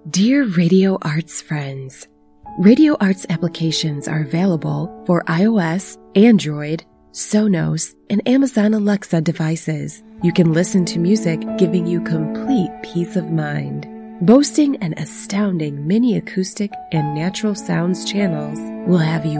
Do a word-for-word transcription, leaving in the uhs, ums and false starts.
Dear Radio Arts friends, Radio Arts applications are available for iOS, Android, Sonos, and Amazon Alexa devices. You can listen to music, giving you complete peace of mind. Boasting an astounding mini acoustic and natural sounds channels will have you